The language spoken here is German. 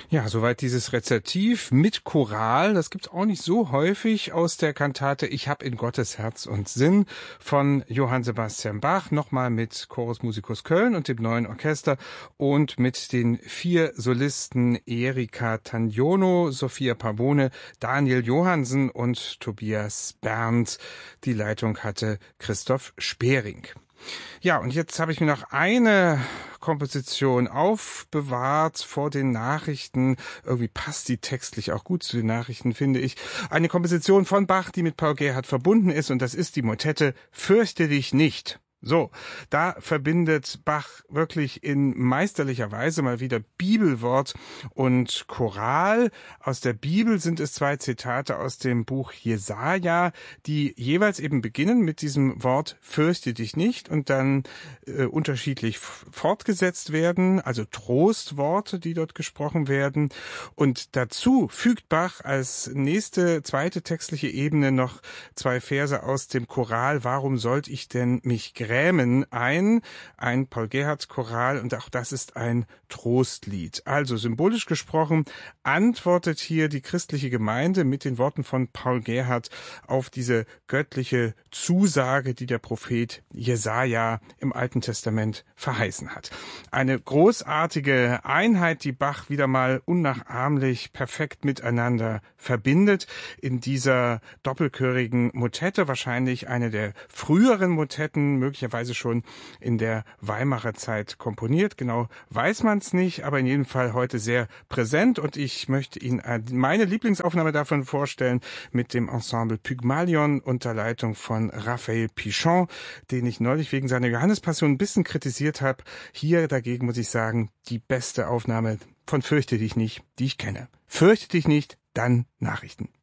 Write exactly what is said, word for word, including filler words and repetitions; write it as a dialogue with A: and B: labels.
A: Ja, soweit dieses Rezitativ mit Choral. Das gibt's auch nicht so häufig aus der Kantate Ich hab in Gottes Herz und Sinn von Johann Sebastian Bach. Nochmal mit Chorus Musicus Köln und dem neuen Orchester und mit den vier Solisten Erika Tagnono, Sophia Pavone, Daniel Johansen und Tobias Berndt. Die Leitung hatte Christoph Spering. Ja, und jetzt habe ich mir noch eine Komposition aufbewahrt vor den Nachrichten. Irgendwie passt die textlich auch gut zu den Nachrichten, finde ich. Eine Komposition von Bach, die mit Paul Gerhardt verbunden ist, und das ist die Motette Fürchte dich nicht. So, da verbindet Bach wirklich in meisterlicher Weise mal wieder Bibelwort und Choral. Aus der Bibel sind es zwei Zitate aus dem Buch Jesaja, die jeweils eben beginnen mit diesem Wort Fürchte dich nicht und dann äh, unterschiedlich fortgesetzt werden, also Trostworte, die dort gesprochen werden. Und dazu fügt Bach als nächste, zweite textliche Ebene noch zwei Verse aus dem Choral Warum sollt ich denn mich grämen ein, ein Paul Gerhardt Choral, und auch das ist ein Trostlied. Also symbolisch gesprochen antwortet hier die christliche Gemeinde mit den Worten von Paul Gerhardt auf diese göttliche Zusage, die der Prophet Jesaja im Alten Testament verheißen hat. Eine großartige Einheit, die Bach wieder mal unnachahmlich perfekt miteinander verbindet in dieser doppelchörigen Motette, wahrscheinlich eine der früheren Motetten, möglicherweise schon in der Weimarer Zeit komponiert. Genau weiß man es nicht, aber in jedem Fall heute sehr präsent, und ich möchte Ihnen meine Lieblingsaufnahme davon vorstellen mit dem Ensemble Pygmalion unter Leitung von Raphael Pichon, den ich neulich wegen seiner Johannespassion ein bisschen kritisiert habe. Hier dagegen muss ich sagen, die beste Aufnahme von Fürchte dich nicht, die ich kenne. Fürchte dich nicht, dann Nachrichten.